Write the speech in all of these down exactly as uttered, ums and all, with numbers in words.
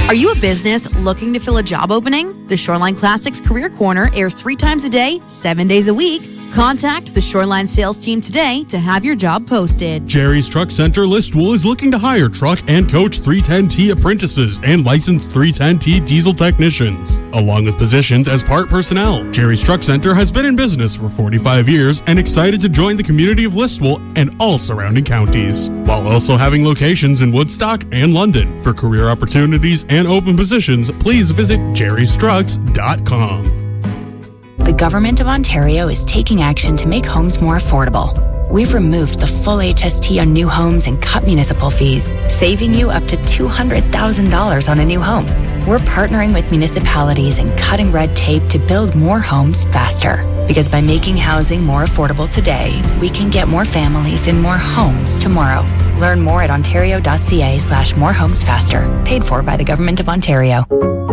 Are you a business looking to fill a job opening? The Shoreline Classics Career Corner airs three times a day, seven days a week. Contact the Shoreline sales team today to have your job posted. Jerry's Truck Center Listowel is looking to hire truck and coach three ten T apprentices and licensed three ten T diesel technicians, along with positions as part personnel. Jerry's Truck Center has been in business for forty-five years and excited to join the community of Listowel and all surrounding counties, while also having locations in Woodstock and London. For career opportunities and open positions, please visit jerrys trucks dot com. The Government of Ontario is taking action to make homes more affordable. We've removed the full H S T on new homes and cut municipal fees, saving you up to two hundred thousand dollars on a new home. We're partnering with municipalities and cutting red tape to build more homes faster. Because by making housing more affordable today, we can get more families in more homes tomorrow. Learn more at ontario.ca slash more homes faster. Paid for by the Government of Ontario.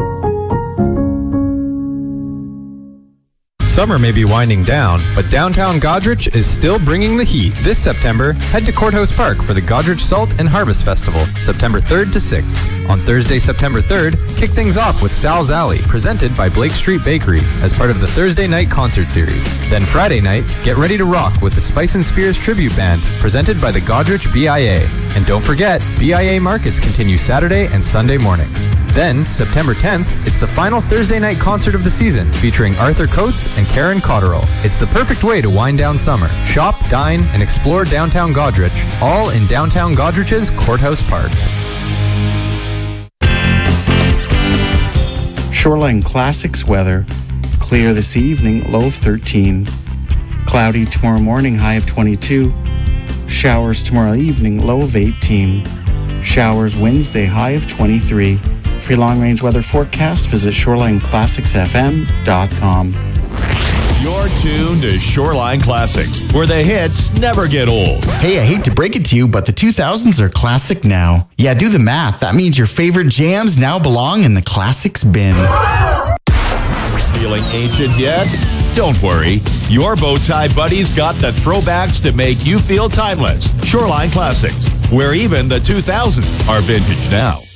Summer may be winding down, but downtown Goderich is still bringing the heat. This September, head to Courthouse Park for the Goderich Salt and Harvest Festival, September third to sixth. On Thursday, September third, kick things off with Sal's Alley, presented by Blake Street Bakery, as part of the Thursday night concert series. Then Friday night, get ready to rock with the Spice and Spears Tribute Band, presented by the Goderich B I A. And don't forget, B I A markets continue Saturday and Sunday mornings. Then, September tenth, it's the final Thursday night concert of the season, featuring Arthur Coates and Karen Cotterill. It's the perfect way to wind down summer. Shop, dine, and explore downtown Goderich, all in downtown Goderich's Courthouse Park. Shoreline Classics weather. Clear this evening, low of thirteen. Cloudy tomorrow morning, high of twenty-two. Showers tomorrow evening, low of eighteen. Showers Wednesday, high of twenty-three. For your long-range weather forecast, visit shoreline classics f m dot com. You're tuned to Shoreline Classics, where the hits never get old. Hey, I hate to break it to you, but the two thousands are classic now. Yeah, do the math. That means your favorite jams now belong in the classics bin. Feeling ancient yet? Don't worry. Your Bowtie buddies got the throwbacks to make you feel timeless. Shoreline Classics, where even the two thousands are vintage now.